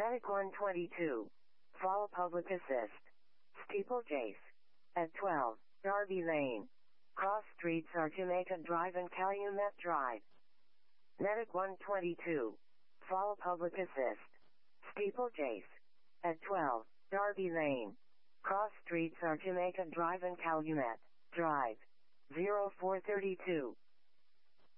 Medic 122. Fall Public Assist. Steeplechase. At 12, Darby Lane. Cross streets are Jamaica Drive and Calumet Drive. Medic 122. Fall Public Assist. Steeplechase. At 12, Darby Lane. Cross streets are Jamaica Drive and Calumet Drive. 0432.